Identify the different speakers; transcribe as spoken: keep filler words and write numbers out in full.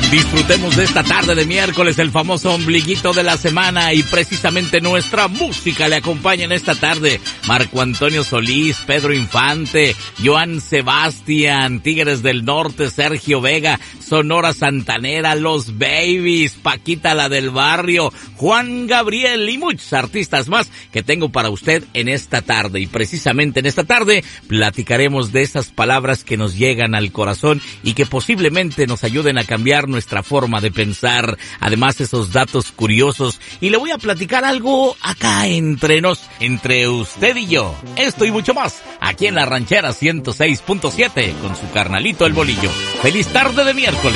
Speaker 1: Disfrutemos de esta tarde de miércoles, el famoso ombliguito de la semana, y precisamente nuestra música le acompaña en esta tarde. Marco Antonio Solís, Pedro Infante, Joan Sebastián, Tigres del Norte, Sergio Vega, Sonora Santanera, Los Babies, Paquita la del Barrio, Juan Gabriel y muchos artistas más que tengo para usted en esta tarde. Y precisamente en esta tarde platicaremos de esas palabras que nos llegan al corazón y que posiblemente nos ayuden a cambiar nuestra forma de pensar. Además, esos datos curiosos, y le voy a platicar algo acá entre nos, entre usted y yo. Esto y mucho más aquí en La Ranchera ciento seis punto siete con su carnalito El Bolillo. Feliz tarde de miércoles.